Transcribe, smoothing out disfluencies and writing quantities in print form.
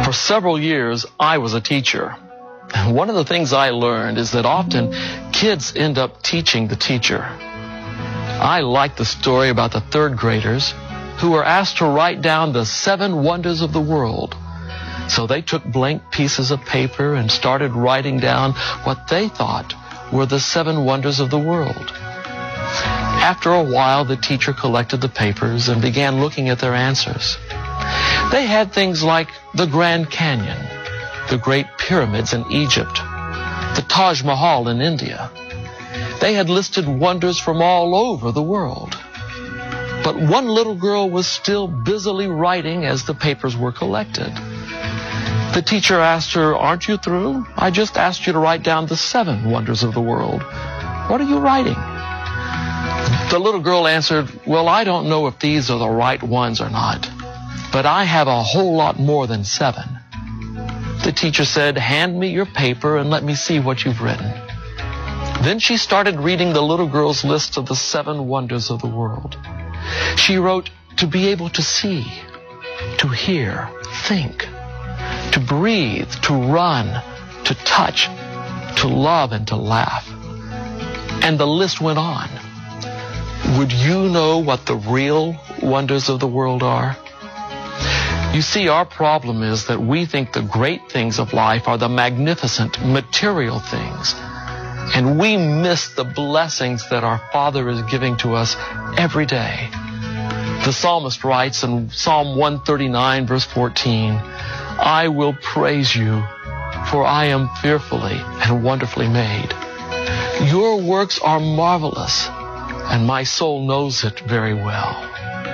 For several years, I was a teacher. And one of the things I learned is that often kids end up teaching the teacher. I like the story about the third graders who were asked to write down the 7 wonders of the world. So they took blank pieces of paper and started writing down what they thought were the 7 wonders of the world. After a while, the teacher collected the papers and began looking at their answers. They had things like the Grand Canyon, the Great Pyramids in Egypt, the Taj Mahal in India. They had listed wonders from all over the world. But one little girl was still busily writing as the papers were collected. The teacher asked her, "Aren't you through? I just asked you to write down the 7 wonders of the world. What are you writing?" The little girl answered, "Well, I don't know if these are the right ones or not, but I have a whole lot more than 7. The teacher said, "Hand me your paper and let me see what you've written." Then she started reading the little girl's list of the 7 wonders of the world. She wrote, to be able to see, to hear, think, to breathe, to run, to touch, to love, and to laugh. And the list went on. Would you know what the real wonders of the world are? You see, our problem is that we think the great things of life are the magnificent material things, and we miss the blessings that our Father is giving to us every day. The psalmist writes in Psalm 139, verse 14, "I will praise you, for I am fearfully and wonderfully made. Your works are marvelous, and my soul knows it very well."